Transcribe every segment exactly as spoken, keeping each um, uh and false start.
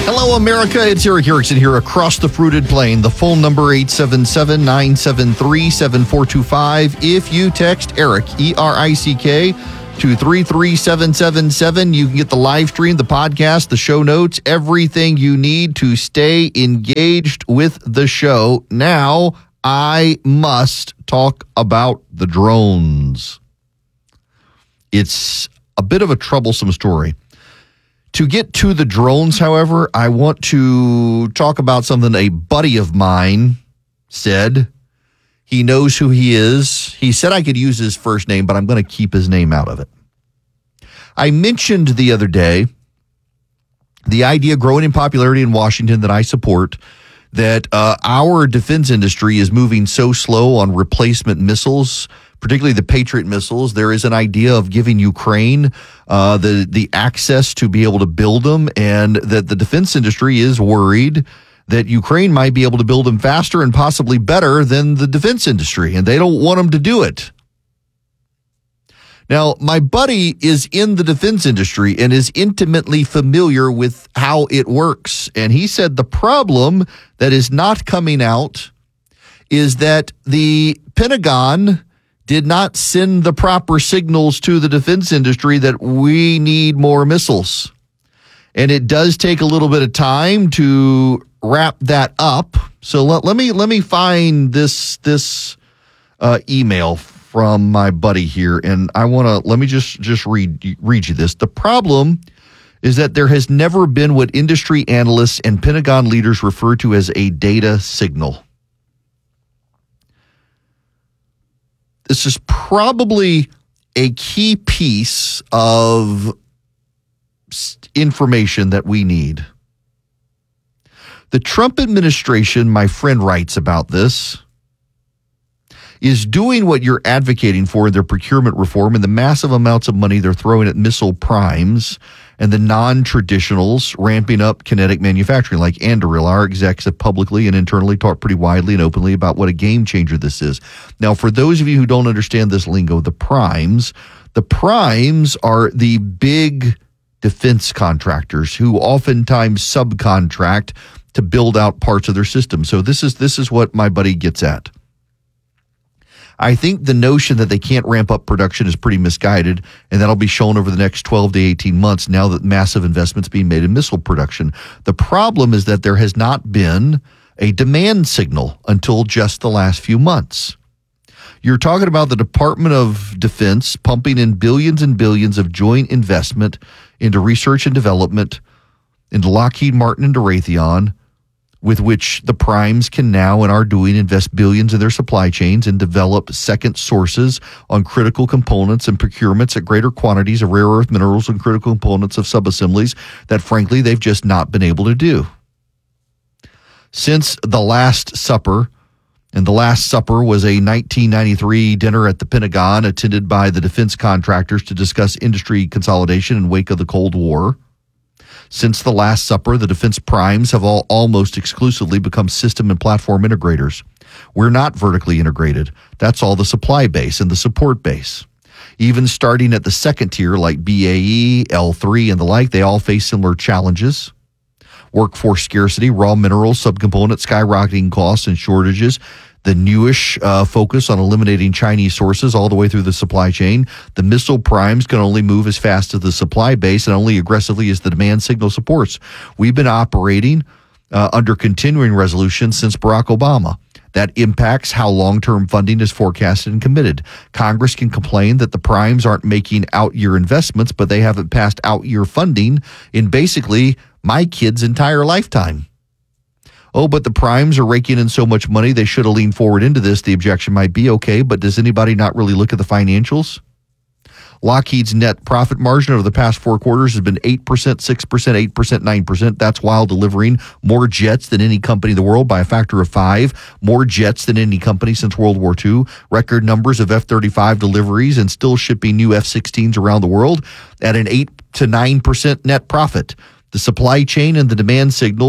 Hello, America. It's Eric Erickson here across the fruited plain. The phone number eight seven seven, nine seven three, seven four two five. If you text Eric, E R I C K, to three three seven seven seven, you can get the live stream, the podcast, the show notes, everything you need to stay engaged with the show. Now, I must talk about the drones. It's a bit of a troublesome story. To get to the drones, however, I want to talk about something a buddy of mine said. He knows who he is. He said I could use his first name, but I'm going to keep his name out of it. I mentioned the other day the idea growing in popularity in Washington that I support, that uh, our defense industry is moving so slow on replacement missiles, particularly the Patriot missiles. There is an idea of giving Ukraine uh, the, the access to be able to build them, and that the defense industry is worried that Ukraine might be able to build them faster and possibly better than the defense industry, and they don't want them to do it. Now, my buddy is in the defense industry and is intimately familiar with how it works, and he said the problem that is not coming out is that the Pentagon did not send the proper signals to the defense industry that we need more missiles. And it does take a little bit of time to wrap that up. So let, let me let me find this this uh, email from my buddy here, and I want to let me just just read read you this. The problem is that there has never been what industry analysts and Pentagon leaders refer to as a data signal. This is probably a key piece of information that we need. The Trump administration, my friend writes about this, is doing what you're advocating for in their procurement reform and the massive amounts of money they're throwing at missile primes and the non-traditionals ramping up kinetic manufacturing like Anduril. Our execs have publicly and internally talked pretty widely and openly about what a game changer this is. Now, for those of you who don't understand this lingo, the primes, the primes are the big defense contractors who oftentimes subcontract to build out parts of their system. So this is this is what my buddy gets at. I think the notion that they can't ramp up production is pretty misguided, and that'll be shown over the next twelve to eighteen months now that massive investments being made in missile production. The problem is that there has not been a demand signal until just the last few months. You're talking about the Department of Defense pumping in billions and billions of joint investment into research and development, into Lockheed Martin and Raytheon, with which the primes can now and are doing invest billions in their supply chains and develop second sources on critical components and procurements at greater quantities of rare earth minerals and critical components of subassemblies that, frankly, they've just not been able to do. Since the Last Supper, and the Last Supper was a nineteen ninety-three dinner at the Pentagon attended by the defense contractors to discuss industry consolidation in wake of the Cold War. Since the Last Supper, the defense primes have all almost exclusively become system and platform integrators. We're not vertically integrated. That's all the supply base and the support base. Even starting at the second tier like B A E, L three, and the like, they all face similar challenges. Workforce scarcity, raw minerals, subcomponents, skyrocketing costs and shortages, the newish uh, focus on eliminating Chinese sources all the way through the supply chain. The missile primes can only move as fast as the supply base and only aggressively as the demand signal supports. We've been operating uh, under continuing resolution since Barack Obama. That impacts how long-term funding is forecasted and committed. Congress can complain that the primes aren't making out-year investments, but they haven't passed out-year funding in basically my kid's entire lifetime. Oh, but the primes are raking in so much money, they should have leaned forward into this. The objection might be, okay, but does anybody not really look at the financials? Lockheed's net profit margin over the past four quarters has been eight percent, six percent, eight percent, nine percent. That's while delivering more jets than any company in the world by a factor of five, more jets than any company since World War Two, record numbers of F thirty-five deliveries, and still shipping new F sixteens around the world at an eight to nine percent net profit. The supply chain and the demand signal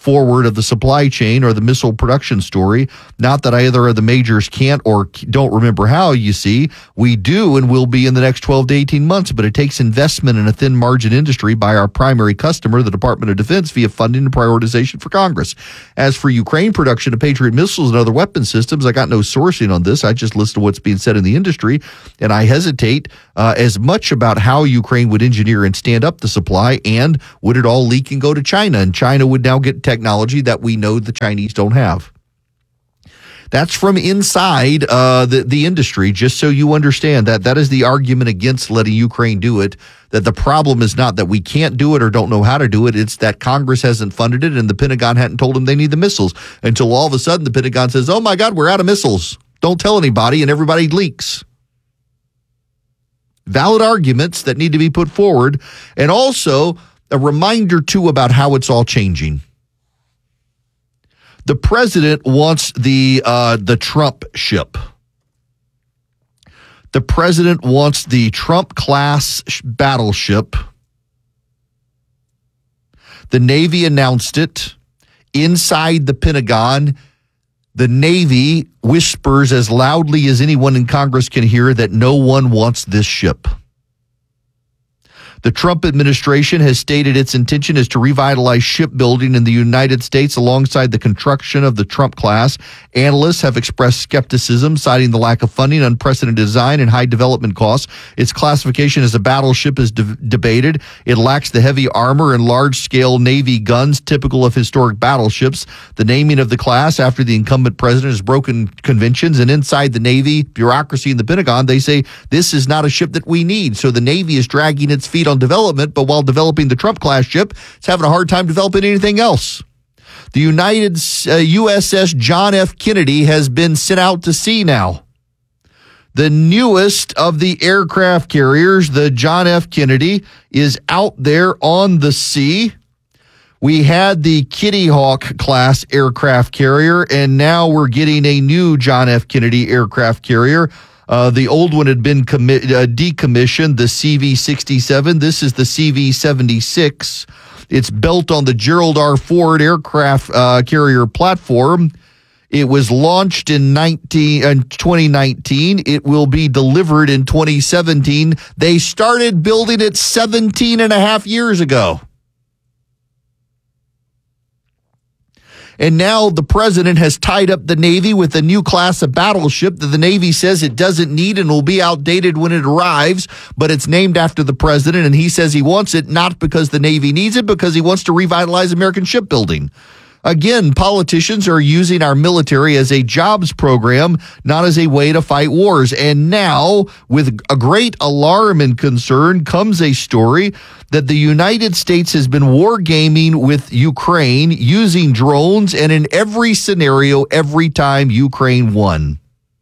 forward of the supply chain or the missile production story. Not that either of the majors can't or don't remember how, you see. We do and will be in the next twelve to eighteen months, but it takes investment in a thin margin industry by our primary customer, the Department of Defense, via funding and prioritization for Congress. As for Ukraine production of Patriot missiles and other weapon systems, I got no sourcing on this. I just listen to what's being said in the industry, and I hesitate uh, as much about how Ukraine would engineer and stand up the supply, and would it all leak and go to China, and China would now get technology that we know the Chinese don't have. That's from inside uh, the, the industry, just so you understand that that is the argument against letting Ukraine do it, that the problem is not that we can't do it or don't know how to do it. It's that Congress hasn't funded it and the Pentagon hadn't told them they need the missiles until all of a sudden the Pentagon says, oh, my God, we're out of missiles. Don't tell anybody, and everybody leaks. Valid arguments that need to be put forward, and also a reminder, too, about how it's all changing. The president wants the uh, the Trump ship. The president wants the Trump-class battleship. The Navy announced it. Inside the Pentagon, the Navy whispers as loudly as anyone in Congress can hear that no one wants this ship. The Trump administration has stated its intention is to revitalize shipbuilding in the United States alongside the construction of the Trump class. Analysts have expressed skepticism, citing the lack of funding, unprecedented design, and high development costs. Its classification as a battleship is de- debated. It lacks the heavy armor and large-scale Navy guns typical of historic battleships. The naming of the class after the incumbent president has broken conventions, and inside the Navy bureaucracy in the Pentagon, they say this is not a ship that we need. So the Navy is dragging its feet on development, but while developing the Trump-class ship, it's having a hard time developing anything else. The United uh, U S S John F. Kennedy has been sent out to sea now. The newest of the aircraft carriers, the John F. Kennedy, is out there on the sea. We had the Kitty Hawk class aircraft carrier, and now we're getting a new John F. Kennedy aircraft carrier. Uh, the old one had been commi- uh, decommissioned, the C V sixty-seven. This is the C V seventy-six. It's built on the Gerald R. Ford aircraft uh, carrier platform. It was launched in nineteen, uh, twenty nineteen. It will be delivered in twenty seventeen. They started building it seventeen and a half years ago. And now the president has tied up the Navy with a new class of battleship that the Navy says it doesn't need and will be outdated when it arrives, but it's named after the president, and he says he wants it not because the Navy needs it, because he wants to revitalize American shipbuilding. Again, politicians are using our military as a jobs program, not as a way to fight wars. And now, with a great alarm and concern, comes a story that the United States has been wargaming with Ukraine using drones, and in every scenario, every time Ukraine won.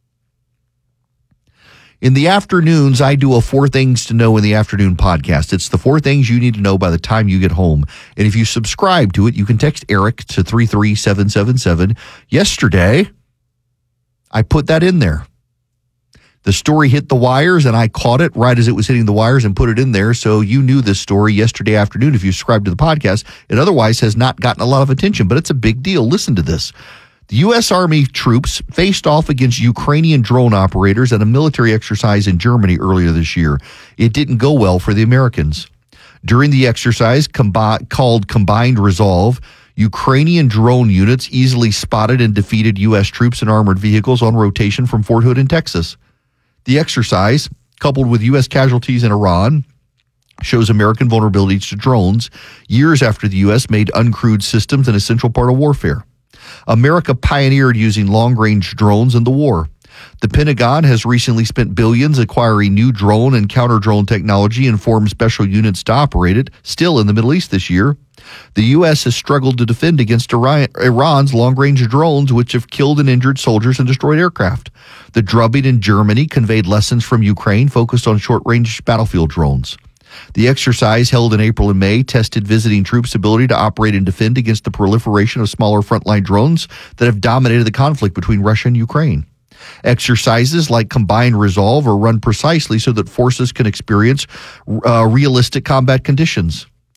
In the afternoons, I do a Four Things to Know in the Afternoon podcast. It's the four things you need to know by the time you get home. And if you subscribe to it, you can text Eric to three three seven seven seven. Yesterday, I put that in there. The story hit the wires, and I caught it right as it was hitting the wires and put it in there. So you knew this story yesterday afternoon if you subscribed to the podcast. It otherwise has not gotten a lot of attention, but it's a big deal. Listen to this. The U S. Army troops faced off against Ukrainian drone operators at a military exercise in Germany earlier this year. It didn't go well for the Americans. During the exercise combi- called Combined Resolve, Ukrainian drone units easily spotted and defeated U S troops and armored vehicles on rotation from Fort Hood in Texas. The exercise, coupled with U S casualties in Iran, shows American vulnerabilities to drones years after the U S made uncrewed systems an essential part of warfare. America pioneered using long-range drones in the war. The Pentagon has recently spent billions acquiring new drone and counter-drone technology and formed special units to operate it, still in the Middle East this year. The U S has struggled to defend against Iran's long-range drones, which have killed and injured soldiers and destroyed aircraft. The drubbing in Germany conveyed lessons from Ukraine focused on short-range battlefield drones. The exercise, held in April and May, tested visiting troops' ability to operate and defend against the proliferation of smaller frontline drones that have dominated the conflict between Russia and Ukraine. Exercises like Combined Resolve are run precisely so that forces can experience uh, realistic combat conditions.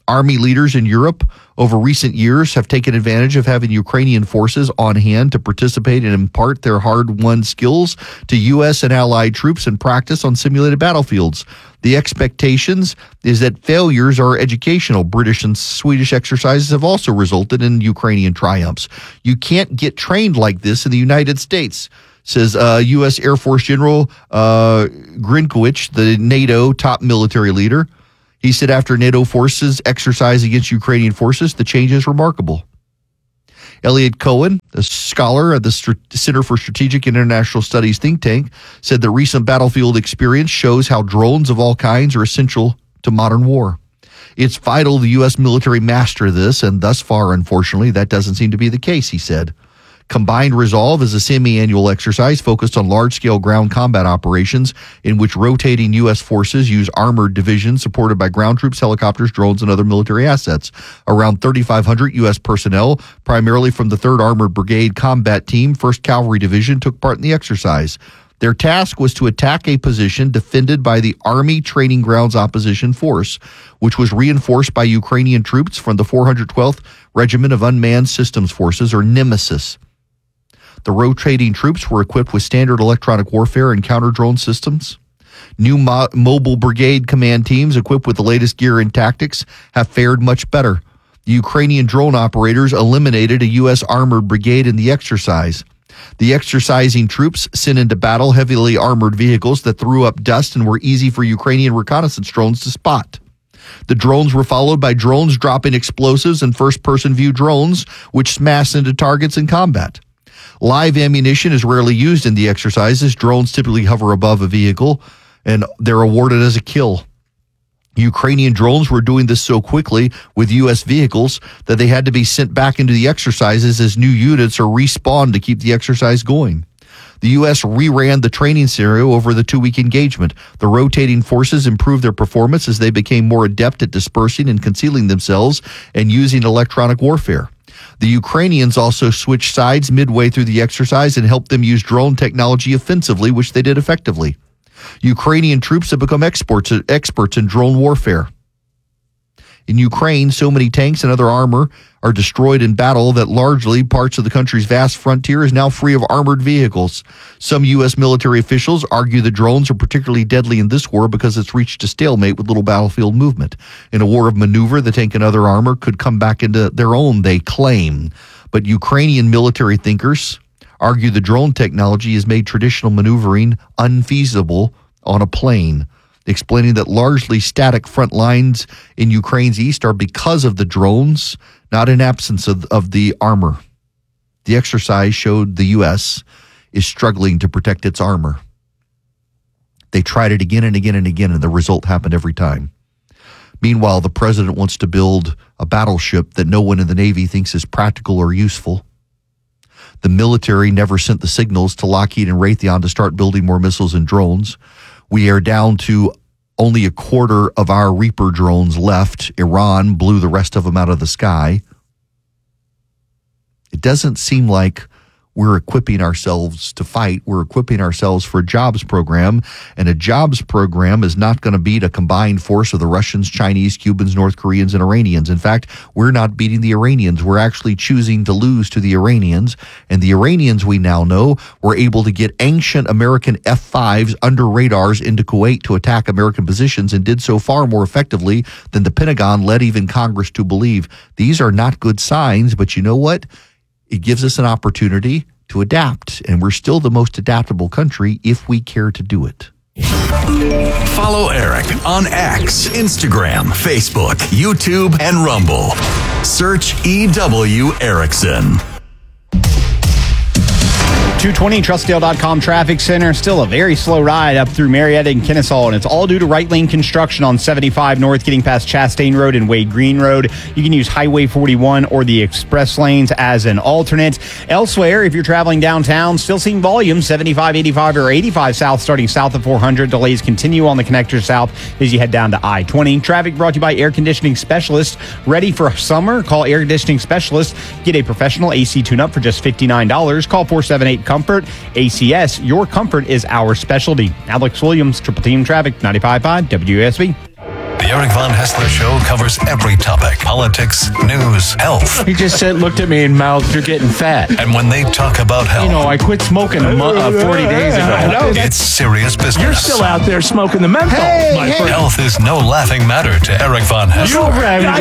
Army leaders in Europe over recent years have taken advantage of having Ukrainian forces on hand to participate and impart their hard-won skills to U S and allied troops and practice on simulated battlefields. The expectations is that failures are educational. British and Swedish exercises have also resulted in Ukrainian triumphs. You can't get trained like this in the United States, says uh, U S Air Force General uh, Grinkowicz, the NATO top military leader. He said after NATO forces exercise against Ukrainian forces, the change is remarkable. Elliot Cohen, a scholar at the Center for Strategic and International Studies think tank, said the recent battlefield experience shows how drones of all kinds are essential to modern war. It's vital the U S military master this, and thus far, unfortunately, that doesn't seem to be the case, he said. Combined Resolve is a semi-annual exercise focused on large-scale ground combat operations in which rotating U S forces use armored divisions supported by ground troops, helicopters, drones, and other military assets. Around thirty-five hundred U S personnel, primarily from the third Armored Brigade Combat Team, first Cavalry Division, took part in the exercise. Their task was to attack a position defended by the Army Training Grounds Opposition Force, which was reinforced by Ukrainian troops from the four hundred twelfth Regiment of Unmanned Systems Forces, or Nemesis. The rotating troops were equipped with standard electronic warfare and counter-drone systems. New mo- mobile brigade command teams equipped with the latest gear and tactics have fared much better. The Ukrainian drone operators eliminated a U S armored brigade in the exercise. The exercising troops sent into battle heavily armored vehicles that threw up dust and were easy for Ukrainian reconnaissance drones to spot. The drones were followed by drones dropping explosives and first-person view drones, which smash into targets in combat. Live ammunition is rarely used in the exercises. Drones typically hover above a vehicle, and they're awarded as a kill. Ukrainian drones were doing this so quickly with U S vehicles that they had to be sent back into the exercises as new units are respawned to keep the exercise going. The U S reran the training scenario over the two-week engagement. The rotating forces improved their performance as they became more adept at dispersing and concealing themselves and using electronic warfare. The Ukrainians also switched sides midway through the exercise and helped them use drone technology offensively, which they did effectively. Ukrainian troops have become experts, experts in drone warfare. In Ukraine, so many tanks and other armor are destroyed in battle that largely parts of the country's vast frontier is now free of armored vehicles. Some U S military officials argue the drones are particularly deadly in this war because it's reached a stalemate with little battlefield movement. In a war of maneuver, the tank and other armor could come back into their own, they claim. But Ukrainian military thinkers argue the drone technology has made traditional maneuvering unfeasible on a plane, explaining that largely static front lines in Ukraine's east are because of the drones, not in absence of, of the armor. The exercise showed the U S is struggling to protect its armor. They tried it again and again and again, and the result happened every time. Meanwhile, the president wants to build a battleship that no one in the Navy thinks is practical or useful. The military never sent the signals to Lockheed and Raytheon to start building more missiles and drones. We are down to only a quarter of our Reaper drones left. Iran blew the rest of them out of the sky. It doesn't seem like we're equipping ourselves to fight. We're equipping ourselves for a jobs program, and a jobs program is not going to beat a combined force of the Russians, Chinese, Cubans, North Koreans, and Iranians. In fact, we're not beating the Iranians. We're actually choosing to lose to the Iranians, and the Iranians, we now know, were able to get ancient American F fives under radars into Kuwait to attack American positions and did so far more effectively than the Pentagon led even Congress to believe. These are not good signs, but you know what? It gives us an opportunity to adapt, and we're still the most adaptable country if we care to do it. Follow Eric on X, Instagram, Facebook, YouTube, and Rumble. Search E W Erickson. two twenty Trussdale dot com Traffic Center. Still a very slow ride up through Marietta and Kennesaw, and it's all due to right lane construction on seventy-five North getting past Chastain Road and Wade Green Road. You can use Highway forty-one or the express lanes as an alternate. Elsewhere, if you're traveling downtown, still seeing volume seventy-five, eighty-five, or eighty-five south starting south of four hundred. Delays continue on the connector south as you head down to I twenty. Traffic brought to you by Air Conditioning Specialist. Ready for summer? Call Air Conditioning Specialist. Get a professional A C tune-up for just fifty-nine dollars. Call four seven eight Comfort. A C S, your comfort is our specialty. Alex Williams, Triple Team Traffic, ninety-five point five W S B. The Eric Von Hessler Show covers every topic: politics, news, health. He just said, looked at me and mouthed, "You're getting fat." And when they talk about health, you know, I quit smoking a mo- uh, forty days ago. I know, it's serious business. You're still out there smoking the menthol. Hey, my hey. Health is no laughing matter to Eric Von Hessler. You I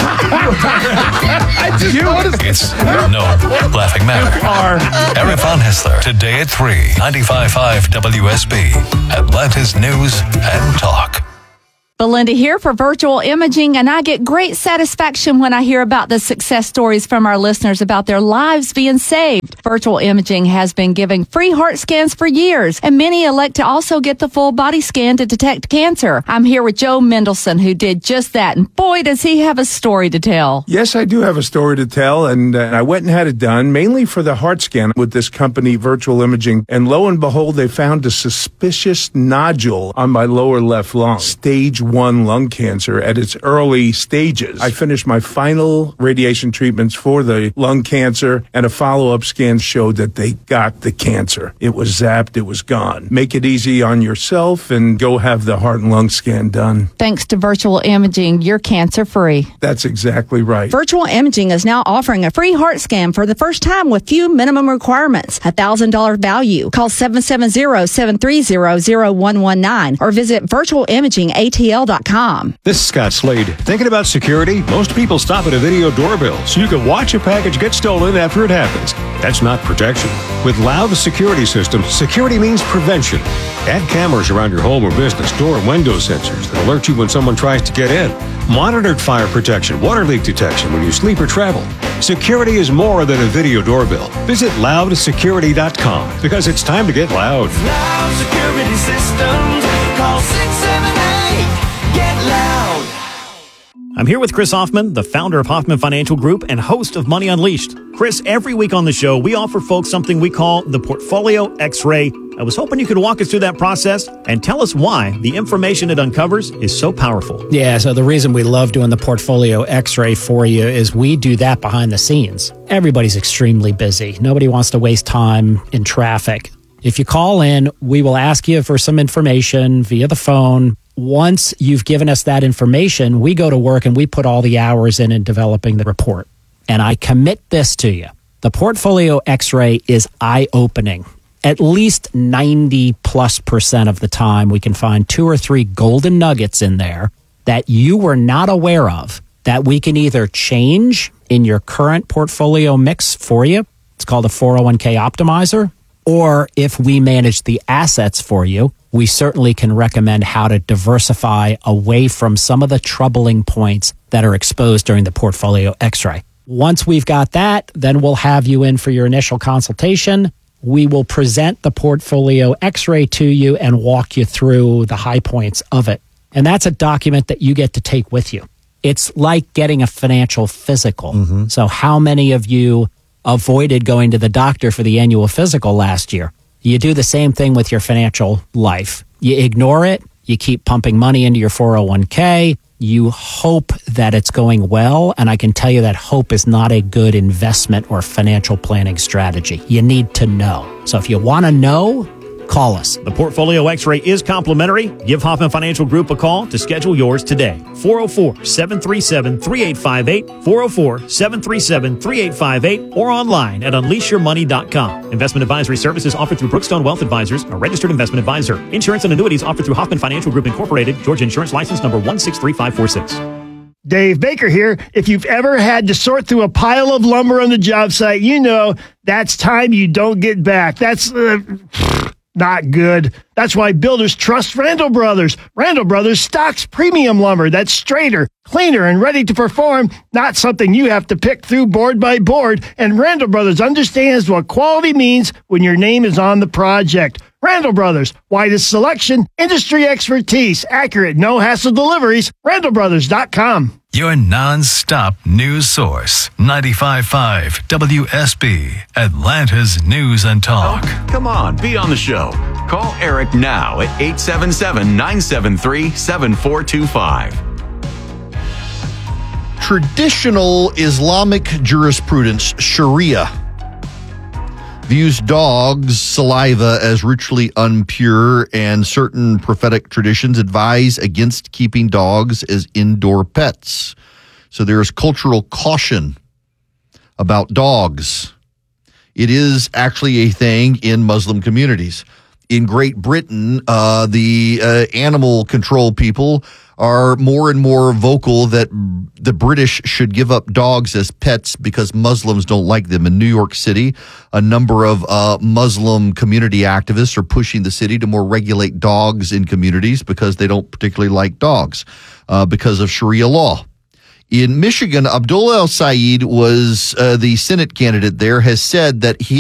know. I just noticed. It's no laughing matter. Are. Eric Von Hessler, today at three, ninety-five point five W S B, Atlanta's News and Talk. Belinda here for Virtual Imaging, and I get great satisfaction when I hear about the success stories from our listeners about their lives being saved. Virtual Imaging has been giving free heart scans for years, and many elect to also get the full body scan to detect cancer. I'm here with Joe Mendelson, who did just that, and boy, does he have a story to tell. Yes, I do have a story to tell, and uh, I went and had it done, mainly for the heart scan with this company, Virtual Imaging, and lo and behold, they found a suspicious nodule on my lower left lung, stage one lung cancer at its early stages. I finished my final radiation treatments for the lung cancer, and a follow-up scan showed that they got the cancer. It was zapped, it was gone. Make it easy on yourself and go have the heart and lung scan done. Thanks to Virtual Imaging, you're cancer-free. That's exactly right. Virtual Imaging is now offering a free heart scan for the first time with few minimum requirements. A one thousand dollars value. Call seven seven zero, seven three zero, zero one one nine or visit virtual imaging A T L dot com. This is Scott Slade. Thinking about security? Most people stop at a video doorbell so you can watch a package get stolen after it happens. That's not protection. With Loud Security Systems, security means prevention. Add cameras around your home or business, door and window sensors that alert you when someone tries to get in. Monitored fire protection, water leak detection when you sleep or travel. Security is more than a video doorbell. Visit loud security dot com because it's time to get loud. Loud Security Systems. Call six seven eight, get loud. I'm here with Chris Hoffman, the founder of Hoffman Financial Group and host of Money Unleashed. Chris, every week on the show, we offer folks something we call the Portfolio X-Ray. I was hoping you could walk us through that process and tell us why the information it uncovers is so powerful. Yeah, so the reason we love doing the Portfolio X-Ray for you is we do that behind the scenes. Everybody's extremely busy. Nobody wants to waste time in traffic. If you call in, we will ask you for some information via the phone. Once you've given us that information, we go to work and we put all the hours in in developing the report. And I commit this to you. The Portfolio X-Ray is eye-opening. At least ninety plus percent of the time, we can find two or three golden nuggets in there that you were not aware of that we can either change in your current portfolio mix for you. It's called a four oh one k optimizer. Or if we manage the assets for you, we certainly can recommend how to diversify away from some of the troubling points that are exposed during the Portfolio X-ray. Once we've got that, then we'll have you in for your initial consultation. We will present the Portfolio X-ray to you and walk you through the high points of it. And that's a document that you get to take with you. It's like getting a financial physical. Mm-hmm. So how many of you avoided going to the doctor for the annual physical last year? You do the same thing with your financial life. You ignore it. You keep pumping money into your four oh one k. You hope that it's going well. And I can tell you that hope is not a good investment or financial planning strategy. You need to know. So if you want to know, call us. The Portfolio X-Ray is complimentary. Give Hoffman Financial Group a call to schedule yours today. four oh four, seven three seven, three eight five eight, four oh four, seven three seven, three eight five eight, or online at unleash your money dot com. Investment advisory services offered through Brookstone Wealth Advisors, a registered investment advisor. Insurance and annuities offered through Hoffman Financial Group Incorporated, Georgia Insurance License number one six three five four six. Dave Baker here. If you've ever had to sort through a pile of lumber on the job site, you know that's time you don't get back. That's... Uh, Not good. That's why builders trust Randall Brothers. Randall Brothers stocks premium lumber that's straighter, cleaner, and ready to perform, not something you have to pick through board by board. And Randall Brothers understands what quality means when your name is on the project. Randall Brothers, widest selection, industry expertise, accurate, no-hassle deliveries, randall brothers dot com. Your non-stop news source, ninety-five point five W S B, Atlanta's News and Talk. Oh, come on, be on the show. Call Eric now at eight seven seven, nine seven three, seven four two five. Traditional Islamic jurisprudence, Sharia, views dogs' saliva as ritually impure, and certain prophetic traditions advise against keeping dogs as indoor pets. So there is cultural caution about dogs. It is actually a thing in Muslim communities. In Great Britain, uh, the uh, animal control people are more and more vocal that the British should give up dogs as pets because Muslims don't like them. In New York City, a number of uh, Muslim community activists are pushing the city to more regulate dogs in communities because they don't particularly like dogs uh, because of Sharia law. In Michigan, Abdullah El Sayed was uh, the Senate candidate there, has said that he